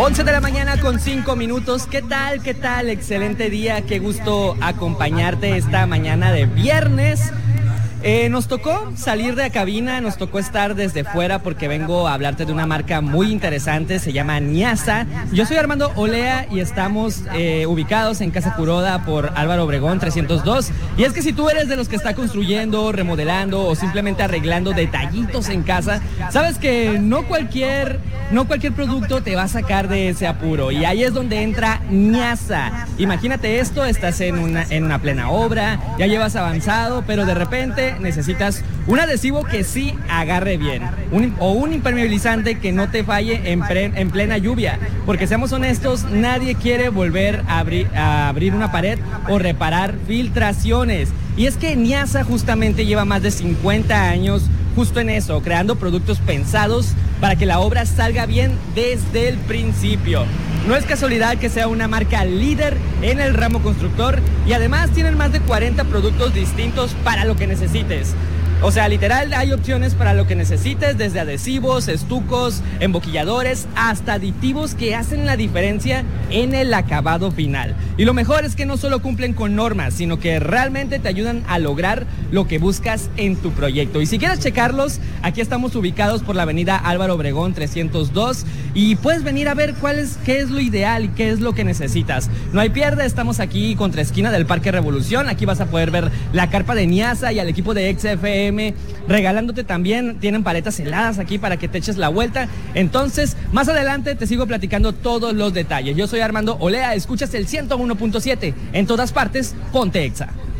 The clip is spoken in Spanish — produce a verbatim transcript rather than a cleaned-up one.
once de la mañana con cinco minutos. ¿Qué tal? ¿Qué tal? Excelente día. Qué gusto acompañarte esta mañana de viernes. Eh, nos tocó salir de la cabina, nos tocó estar desde fuera porque vengo a hablarte de una marca muy interesante, se llama Niasa. Yo soy Armando Olea y estamos eh, ubicados en Casa Curoda por Álvaro Obregón trescientos dos. Y es que si tú eres de los que está construyendo, remodelando o simplemente arreglando detallitos en casa, sabes que no cualquier, no cualquier producto te va a sacar de ese apuro. Y ahí es donde entra Niasa. Imagínate esto, estás en una, en una plena obra, ya llevas avanzado, pero de repente necesitas un adhesivo que sí agarre bien, un, o un impermeabilizante que no te falle en, pre, en plena lluvia, porque seamos honestos, nadie quiere volver a, abri, a abrir una pared o reparar filtraciones. Y es que Niasa justamente lleva más de cincuenta años justo en eso, creando productos pensados para que la obra salga bien desde el principio. No es casualidad que sea una marca líder en el ramo constructor y además tienen más de cuarenta productos distintos para lo que necesites. O sea, literal, hay opciones para lo que necesites, desde adhesivos, estucos, emboquilladores, hasta aditivos que hacen la diferencia en el acabado final. Y lo mejor es que no solo cumplen con normas, sino que realmente te ayudan a lograr lo que buscas en tu proyecto. Y si quieres checarlos, aquí estamos ubicados por la avenida Álvaro Obregón trescientos dos y puedes venir a ver cuál es, qué es lo ideal y qué es lo que necesitas. No hay pierde, estamos aquí contra esquina del Parque Revolución. Aquí vas a poder ver la carpa de Niasa y al equipo de X F M regalándote también, tienen paletas heladas aquí para que te eches la vuelta. Entonces, más adelante te sigo platicando todos los detalles. Yo soy Armando Olea, escuchas el ciento uno punto siete, en todas partes, ponte Exa.